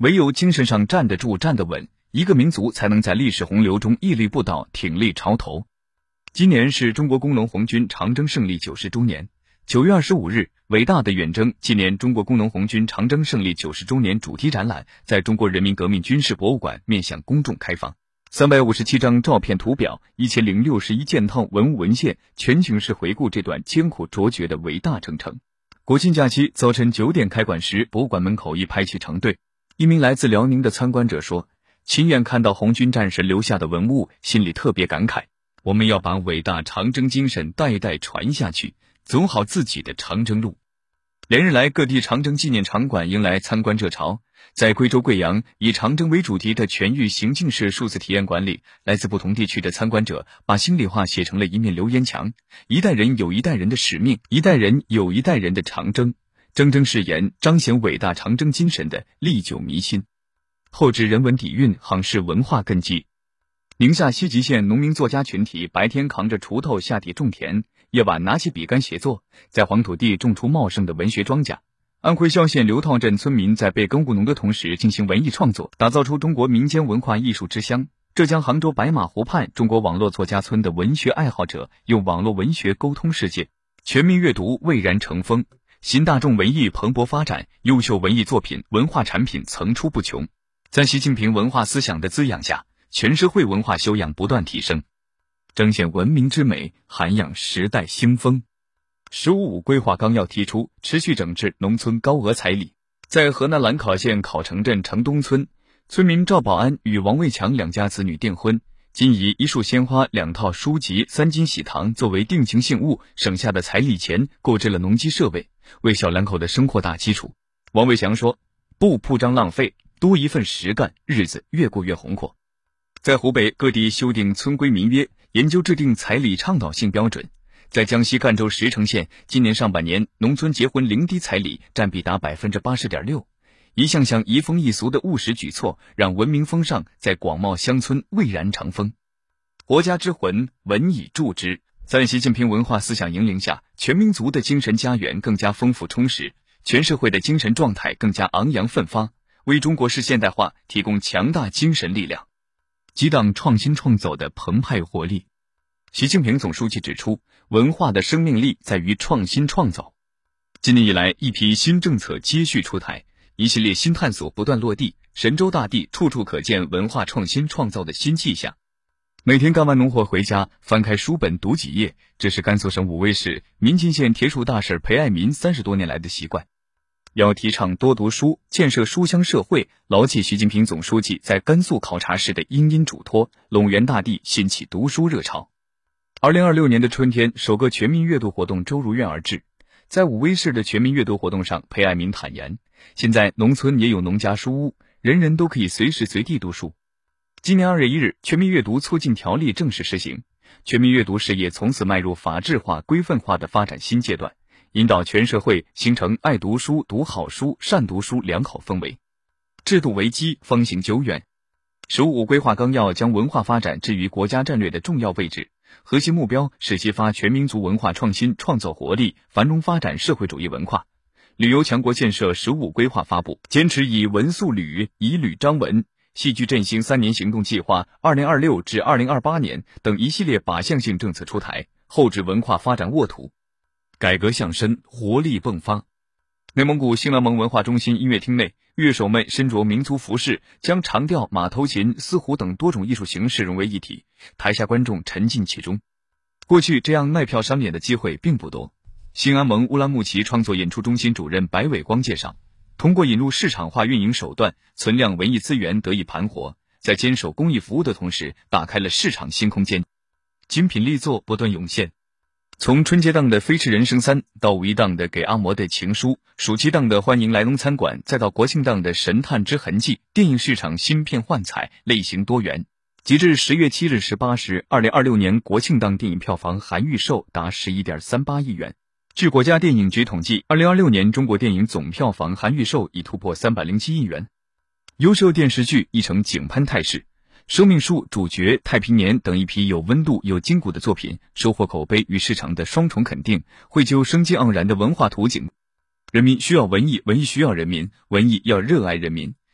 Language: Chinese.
唯有精神上站得住、站得稳，一个民族才能在历史洪流中屹立不倒、挺立潮头。今年是中国工农红军长征胜利90周年。9月25日，伟大的远征纪念中国工农红军长征胜利90周年主题展览在中国人民革命军事博物馆面向公众开放。357张照片图表，1061件套文物文献，全景式回顾这段艰苦卓绝的伟大征程。国庆假期早晨9点开馆时，博物馆门口一排起成队。一名来自辽宁的参观者说，亲眼看到红军战士留下的文物，心里特别感慨。我们要把伟大长征精神代代传下去，走好自己的长征路。连日来，各地长征纪念场馆迎来参观热潮。在贵州贵阳，以长征为主题的全域行进式数字体验馆里，来自不同地区的参观者把心里话写成了一面留言墙。一代人有一代人的使命，一代人有一代人的长征，铮铮誓言，彰显伟大长征精神的历久弥新。厚植人文底蕴，夯实文化根基。宁夏西吉县农民作家群体白天扛着锄头下地种田，夜晚拿起笔杆写作，在黄土地种出茂盛的文学庄稼。安徽萧县刘套镇村民在备耕务农的同时进行文艺创作，打造出中国民间文化艺术之乡。浙江杭州白马湖畔中国网络作家村的文学爱好者用网络文学沟通世界，全民阅读蔚然成风，新大众文艺蓬勃发展，优秀文艺作品、文化产品层出不穷。在习近平文化思想的滋养下，全社会文化修养不断提升，彰显文明之美，涵养时代兴风。“15·5”规划纲要提出持续整治农村高额彩礼。在河南兰考县考城镇城东村，村民赵保安与王卫强两家子女订婚，仅以1束鲜花、2套书籍、3斤喜糖作为定情信物，省下的彩礼钱购置了农机设备，为小两口的生活打基础。王卫强说，不铺张浪费，多一份实干，日子越过越红火。在湖北各地修订村规民约，研究制定彩礼倡导性标准。在江西赣州石城县，今年上半年农村结婚零低彩礼占比达 80.6%。一项项移风易俗的务实举措，让文明风尚在广袤乡村蔚然长风。国家之魂，文以铸之。在习近平文化思想引领下，全民族的精神家园更加丰富充实，全社会的精神状态更加昂扬奋发，为中国式现代化提供强大精神力量，激荡创新创造的澎湃活力。习近平总书记指出，文化的生命力在于创新创造。今年以来，一批新政策接续出台，一系列新探索不断落地，神州大地处处可见文化创新创造的新气象。每天干完农活回家，翻开书本读几页，这是甘肃省武威市民进县铁树大婶裴爱民30多年来的习惯。要提倡多读书，建设书香社会，牢记习近平总书记在甘肃考察时的殷殷嘱托，陇源大地兴起读书热潮。2026年的春天，首个全民阅读活动周如愿而至。在武威市的全民阅读活动上，裴爱民坦言，现在农村也有农家书屋，人人都可以随时随地读书。今年2月1日，全民阅读促进条例正式施行，全民阅读事业从此迈入法治化、规范化的发展新阶段，引导全社会形成爱读书、读好书、善读书良好氛围。制度为基，方行久远。“15·5”规划纲要将文化发展置于国家战略的重要位置，核心目标是激发全民族文化创新创造活力，繁荣发展社会主义文化。旅游强国建设“15·5”规划发布，坚持以文塑旅、以旅彰文，戏剧振兴3年行动计划2026至2028年等一系列靶向性政策出台，厚植文化发展沃土，改革向深，活力迸发。内蒙古兴隆盟文化中心音乐厅内，乐手们身着民族服饰，将长调、马头琴、丝胡等多种艺术形式融为一体，台下观众沉浸其中。过去这样卖票商演的机会并不多。兴安盟乌兰牧骑创作演出中心主任白伟光介绍，通过引入市场化运营手段，存量文艺资源得以盘活，在坚守公益服务的同时，打开了市场新空间，精品力作不断涌现。从春节档的《飞驰人生3》到五一档的《给阿嬷的情书》，暑期档的《欢迎来龙餐馆》，再到国庆档的《神探之痕迹》，电影市场新片幻彩，类型多元。截至10月7日18时，2026年国庆档电影票房含预售达11.38亿元。据国家电影局统计，2026年中国电影总票房含预售已突破307亿元。优秀电视剧亦呈井喷态势。生命树、主角、太平年等一批有温度、有筋骨的作品，收获口碑与市场的双重肯定，绘就生机盎然的文化图景。人民需要文艺，文艺需要人民，文艺要热爱人民。